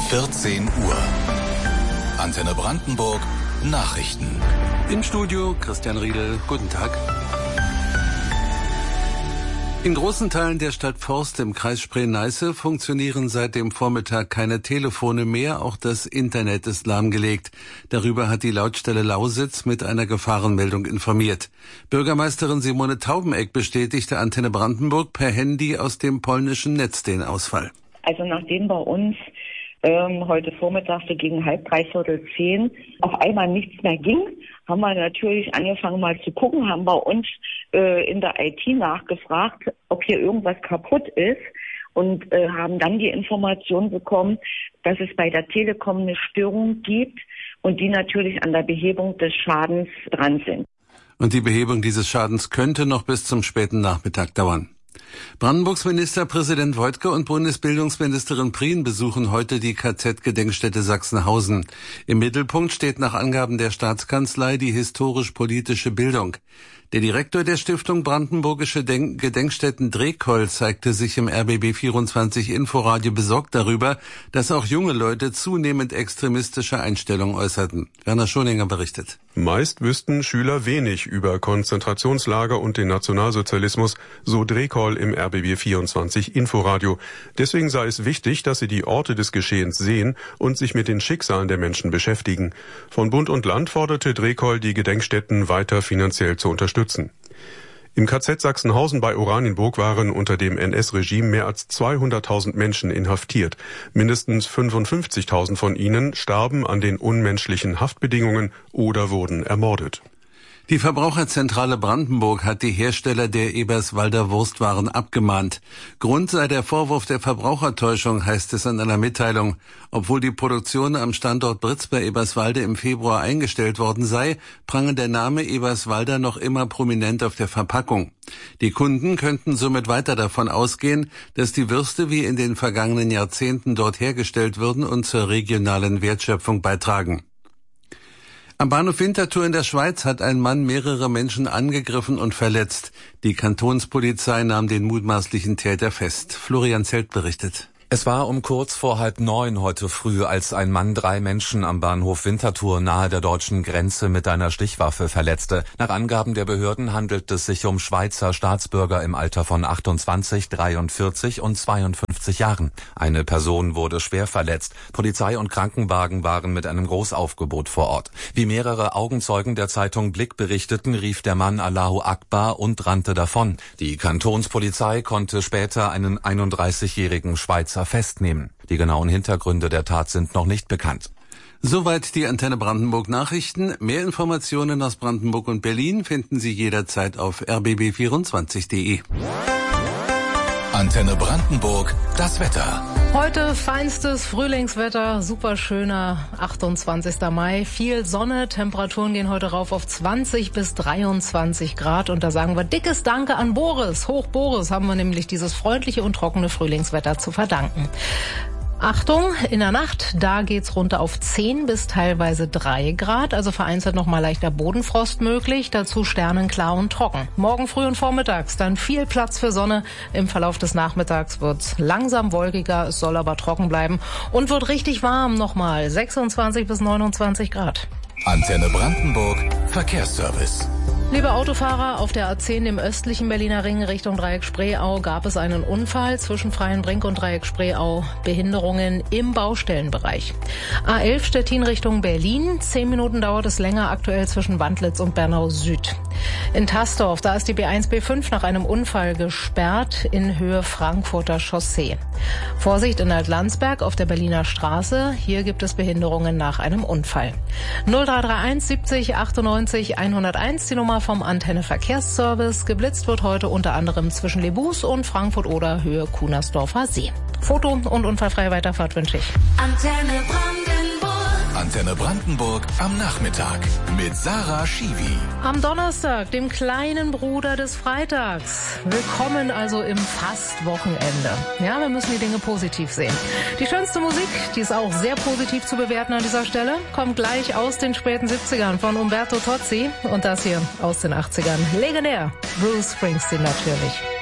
14 Uhr. Antenne Brandenburg Nachrichten. Im Studio Christian Riedel. Guten Tag. In großen Teilen der Stadt Forst im Kreis Spree-Neiße funktionieren seit dem Vormittag keine Telefone mehr. Auch das Internet ist lahmgelegt. Darüber hat die Lautstelle Lausitz mit einer Gefahrenmeldung informiert. Bürgermeisterin Simone Taubeneck bestätigte Antenne Brandenburg per Handy aus dem polnischen Netz den Ausfall. Also nachdem bei uns heute Vormittag so gegen 9:30, 10 auf einmal nichts mehr ging, haben wir natürlich angefangen mal zu gucken, haben bei uns in der IT nachgefragt, ob hier irgendwas kaputt ist und haben dann die Information bekommen, dass es bei der Telekom eine Störung gibt und die natürlich an der Behebung des Schadens dran sind. Und die Behebung dieses Schadens könnte noch bis zum späten Nachmittag dauern. Brandenburgs Ministerpräsident Woidke und Bundesbildungsministerin Prien besuchen heute die KZ-Gedenkstätte Sachsenhausen. Im Mittelpunkt steht nach Angaben der Staatskanzlei die historisch-politische Bildung. Der Direktor der Stiftung Brandenburgische Gedenkstätten Drekoll zeigte sich im RBB24 Inforadio besorgt darüber, dass auch junge Leute zunehmend extremistische Einstellungen äußerten. Werner Schoninger berichtet. Meist wüssten Schüler wenig über Konzentrationslager und den Nationalsozialismus, so Drekoll im RBB24 Inforadio. Deswegen sei es wichtig, dass sie die Orte des Geschehens sehen und sich mit den Schicksalen der Menschen beschäftigen. Von Bund und Land forderte Drekoll, die Gedenkstätten weiter finanziell zu unterstützen. Im KZ Sachsenhausen bei Oranienburg waren unter dem NS-Regime mehr als 200.000 Menschen inhaftiert. Mindestens 55.000 von ihnen starben an den unmenschlichen Haftbedingungen oder wurden ermordet. Die Verbraucherzentrale Brandenburg hat die Hersteller der Eberswalder Wurstwaren abgemahnt. Grund sei der Vorwurf der Verbrauchertäuschung, heißt es in einer Mitteilung. Obwohl die Produktion am Standort Britz bei Eberswalde im Februar eingestellt worden sei, prange der Name Eberswalder noch immer prominent auf der Verpackung. Die Kunden könnten somit weiter davon ausgehen, dass die Würste wie in den vergangenen Jahrzehnten dort hergestellt würden und zur regionalen Wertschöpfung beitragen. Am Bahnhof Winterthur in der Schweiz hat ein Mann mehrere Menschen angegriffen und verletzt. Die Kantonspolizei nahm den mutmaßlichen Täter fest. Florian Zelt berichtet. Es war um kurz vor 8:30 heute früh, als ein Mann 3 Menschen am Bahnhof Winterthur nahe der deutschen Grenze mit einer Stichwaffe verletzte. Nach Angaben der Behörden handelt es sich um Schweizer Staatsbürger im Alter von 28, 43 und 52 Jahren. Eine Person wurde schwer verletzt. Polizei und Krankenwagen waren mit einem Großaufgebot vor Ort. Wie mehrere Augenzeugen der Zeitung Blick berichteten, rief der Mann Allahu Akbar und rannte davon. Die Kantonspolizei konnte später einen 31-jährigen Schweizer festnehmen. Die genauen Hintergründe der Tat sind noch nicht bekannt. Soweit die Antenne Brandenburg Nachrichten. Mehr Informationen aus Brandenburg und Berlin finden Sie jederzeit auf rbb24.de. Antenne Brandenburg, das Wetter. Heute feinstes Frühlingswetter, super schöner 28. Mai, viel Sonne, Temperaturen gehen heute rauf auf 20 bis 23 Grad und da sagen wir dickes Danke an Boris. Hoch Boris haben wir nämlich dieses freundliche und trockene Frühlingswetter zu verdanken. Achtung, in der Nacht, da geht's runter auf 10 bis teilweise 3 Grad, also vereinzelt noch mal leichter Bodenfrost möglich, dazu sternenklar und trocken. Morgen früh und vormittags dann viel Platz für Sonne, im Verlauf des Nachmittags wird's langsam wolkiger, es soll aber trocken bleiben und wird richtig warm nochmal, 26 bis 29 Grad. Antenne Brandenburg, Verkehrsservice. Liebe Autofahrer, auf der A10 im östlichen Berliner Ring Richtung Dreieck Spreeau gab es einen Unfall zwischen Freienbrink und Dreieck Spreeau. Behinderungen im Baustellenbereich. A11 Stettin Richtung Berlin. 10 Minuten dauert es länger aktuell zwischen Wandlitz und Bernau Süd. In Tasdorf, da ist die B1 B5 nach einem Unfall gesperrt in Höhe Frankfurter Chaussee. Vorsicht in Altlandsberg auf der Berliner Straße. Hier gibt es Behinderungen nach einem Unfall. 0331 70 98 101, die Nummer vom Antenne Verkehrsservice. Geblitzt wird heute unter anderem zwischen Lebus und Frankfurt-Oder Höhe Kunersdorfer See. Foto und unfallfreie Weiterfahrt wünsche ich. Antenne Brandenburg. Antenne Brandenburg am Nachmittag mit Sarah Schiwi. Am Donnerstag, dem kleinen Bruder des Freitags. Willkommen also im Fast-Wochenende. Ja, wir müssen die Dinge positiv sehen. Die schönste Musik, die ist auch sehr positiv zu bewerten an dieser Stelle, kommt gleich aus den späten 70ern von Umberto Tozzi und das hier aus den 80ern. Legendär, Bruce Springsteen natürlich.